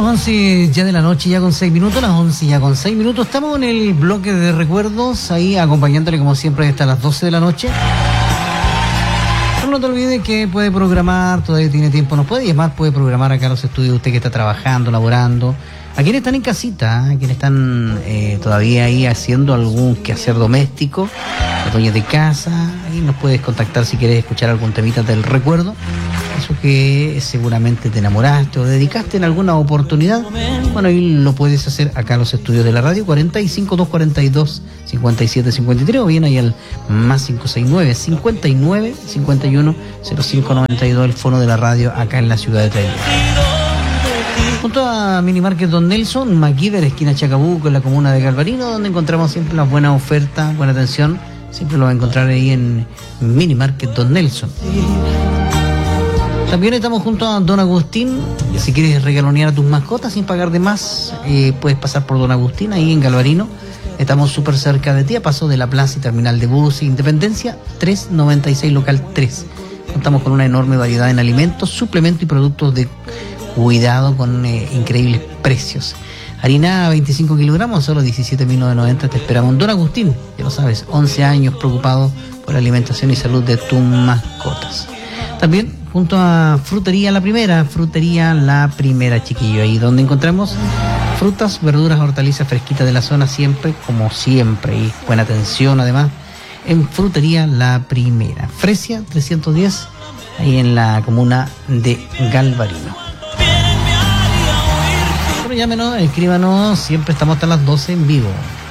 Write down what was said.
Bueno, 11 ya de la noche, ya con 6 minutos, las 11 ya con 6 minutos. Estamos en el bloque de recuerdos, ahí acompañándole como siempre hasta las 12 de la noche. Pero no te olvides que puede programar, todavía tiene tiempo, nos puede llamar, puede programar acá a los estudios, usted que está trabajando, laborando. A quienes están en casita, a quienes están todavía ahí haciendo algún quehacer doméstico, los dueños de casa, ahí nos puedes contactar si quieres escuchar algún temita del recuerdo. Eso que seguramente te enamoraste o dedicaste en alguna oportunidad, bueno, ahí lo puedes hacer acá en los estudios de la radio, 45 242 57 53, o bien ahí al más 569 59 51 05 92, el fono de la radio acá en la ciudad de Traiguera. Junto a Minimarket Don Nelson, MacGyver, esquina Chacabuco, en la comuna de Galvarino, donde encontramos siempre las buenas ofertas, buena atención. Siempre lo va a encontrar ahí en Minimarket Don Nelson. También estamos junto a Don Agustín. Si quieres regalonear a tus mascotas sin pagar de más, puedes pasar por Don Agustín, ahí en Galvarino. Estamos súper cerca de ti, a paso de la plaza y terminal de bus Independencia 396, local 3. Contamos con una enorme variedad en alimentos, suplementos y productos de cuidado con increíbles precios. Harina 25 kilogramos, solo 17.990. Te esperamos. Don Agustín, ya lo sabes, 11 años preocupado por la alimentación y salud de tus mascotas. También junto a Frutería La Primera, chiquillo, ahí donde encontramos frutas, verduras, hortalizas fresquitas de la zona, siempre, como siempre, y buena atención además, en Frutería La Primera. Fresia 310, ahí en la comuna de Galvarino. Llámenos, escríbanos, siempre estamos hasta las 12 en vivo.